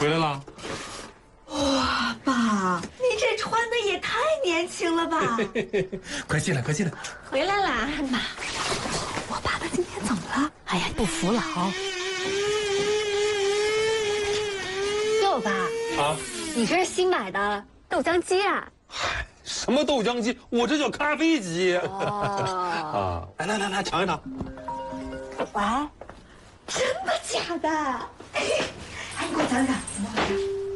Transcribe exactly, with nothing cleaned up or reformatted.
回来了。 哇，爸，你这穿的也太年轻了吧！ 快进来，快进来。 回来啦，妈。我爸他今天怎么了？哎呀，不服老。哟，爸啊， 你这是新买的豆浆机啊？ 嗨，什么豆浆机？我这叫咖啡机。 哦。 啊，来来来来，尝一尝。 喂，真的假的？哎，你给我讲讲怎么回事？